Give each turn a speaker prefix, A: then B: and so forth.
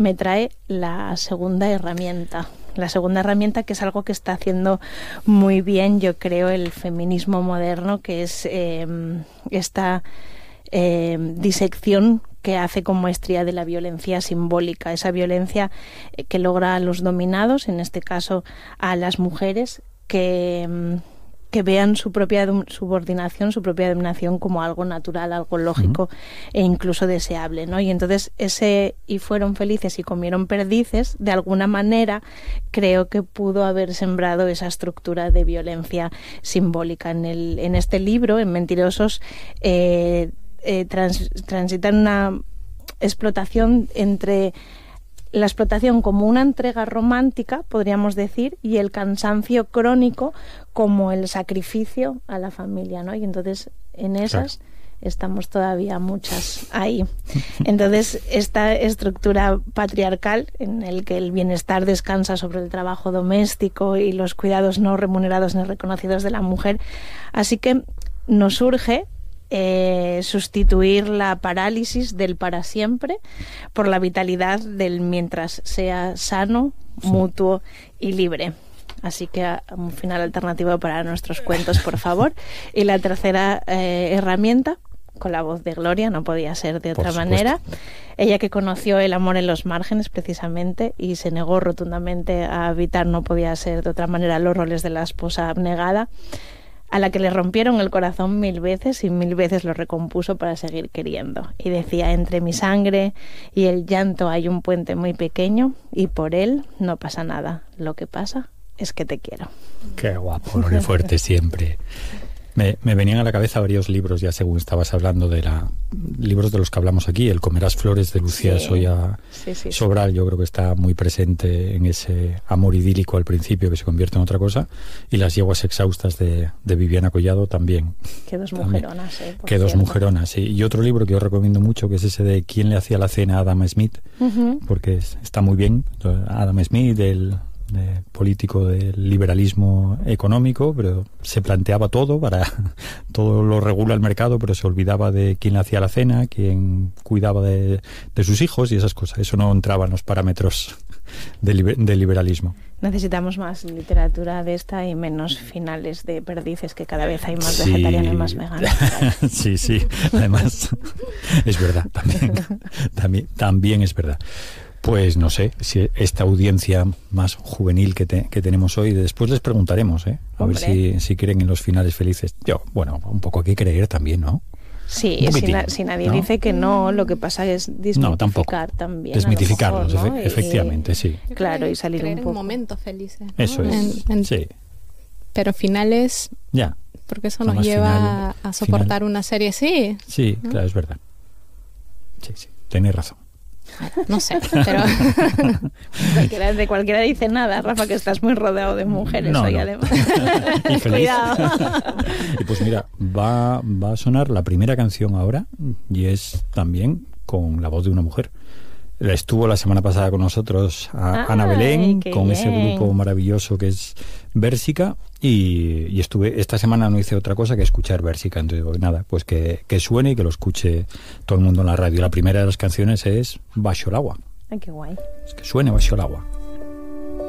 A: me trae la segunda herramienta. La segunda herramienta, que es algo que está haciendo muy bien, yo creo, el feminismo moderno, que es esta disección que hace con maestría de la violencia simbólica, esa violencia que logra a los dominados, en este caso a las mujeres, que vean su propia subordinación, su propia dominación como algo natural, algo lógico e incluso deseable, ¿no? Y entonces y fueron felices y comieron perdices, de alguna manera creo que pudo haber sembrado esa estructura de violencia simbólica. En este libro, en Mentirosos, transitan una explotación entre la explotación como una entrega romántica, podríamos decir, y el cansancio crónico como el sacrificio a la familia, ¿no? Y entonces en esas estamos todavía muchas ahí. Entonces esta estructura patriarcal en el que el bienestar descansa sobre el trabajo doméstico y los cuidados no remunerados ni reconocidos de la mujer, así que nos urge sustituir la parálisis del para siempre por la vitalidad del mientras sea sano, mutuo y libre. Así que un final alternativo para nuestros cuentos, por favor. Y la tercera herramienta, con la voz de Gloria, no podía ser de otra manera. Ella, que conoció el amor en los márgenes precisamente y se negó rotundamente a habitar, no podía ser de otra manera, los roles de la esposa abnegada, a la que le rompieron el corazón 1000 veces y 1000 veces lo recompuso para seguir queriendo. Y decía: entre mi sangre y el llanto hay un puente muy pequeño y por él no pasa nada. Lo que pasa es que te quiero.
B: Qué guapo, qué fuerte siempre. Me venían a la cabeza varios libros, ya según estabas hablando de libros de los que hablamos aquí. El Comerás flores, de Lucía Soya Sobral, yo creo que está muy presente en ese amor idílico al principio que se convierte en otra cosa. Y Las yeguas exhaustas de Viviana Collado también.
A: Qué dos mujeronas,
B: Qué dos mujeronas, sí. Y otro libro que yo recomiendo mucho, que es ese de ¿Quién le hacía la cena a Adam Smith? Porque está muy bien. Adam Smith, político del liberalismo económico, pero se planteaba todo, todo lo regula el mercado, pero se olvidaba de quién hacía la cena, quién cuidaba de sus hijos y esas cosas. Eso no entraba en los parámetros del liberalismo.
A: Necesitamos más literatura de esta y menos finales de perdices, que cada vez hay más vegetarianos y más veganos.
B: Sí, además es verdad, también es verdad. Pues no sé, si esta audiencia más juvenil que tenemos hoy, después les preguntaremos, a ver si creen en los finales felices. Un poco hay que creer también, ¿no?
A: Sí, si nadie dice que no, lo que pasa es desmitificar también.
B: Desmitificarlos, ¿no? Efectivamente, sí.
A: Claro, y salir un poco.
C: En momentos felices, ¿no?
B: Eso es, sí.
C: Pero finales...
B: Ya.
C: Porque eso nos lleva a soportar una serie así.
B: Sí, ¿no? Claro, es verdad. Sí, tenés razón.
C: No sé, pero...
A: de cualquiera dice nada, Rafa, que estás muy rodeado de mujeres hoy, además. Cuidado.
B: Y pues mira, va a sonar la primera canción ahora, y es también con la voz de una mujer. Estuvo la semana pasada con nosotros Ana Belén, con ese grupo maravilloso que es Bérsica, y esta semana no hice otra cosa que escuchar Bérsica. Entonces digo, nada, pues que suene y que lo escuche todo el mundo en la radio. La primera de las canciones es Baixo el agua.
A: Ay, qué guay.
B: Es que suene Baixo el agua.